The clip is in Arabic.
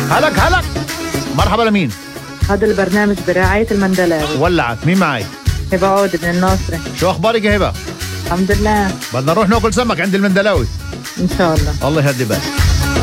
هلك هلك. مرحبا، لمين؟ هذا البرنامج برعاية المندلاوي. ولعت. مين معي؟ هبة عودة من الناصرة. شو اخبارك يا هبه؟ الحمد لله. بدنا نروح ناكل سمك عند المندلاوي ان شاء الله. الله يهدي بالك.